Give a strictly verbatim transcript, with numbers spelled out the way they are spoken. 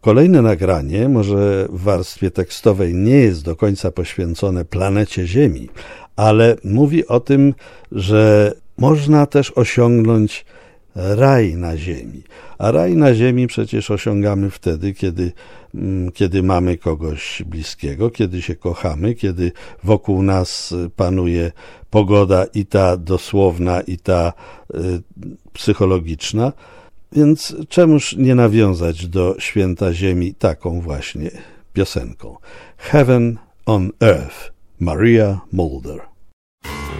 Kolejne nagranie, może w warstwie tekstowej nie jest do końca poświęcone planecie Ziemi, ale mówi o tym, że można też osiągnąć raj na ziemi. A raj na ziemi przecież osiągamy wtedy, kiedy, kiedy mamy kogoś bliskiego, kiedy się kochamy, kiedy wokół nas panuje pogoda i ta dosłowna, i ta y, psychologiczna. Więc czemuż nie nawiązać do święta ziemi taką właśnie piosenką. Heaven on Earth, Maria Mulder.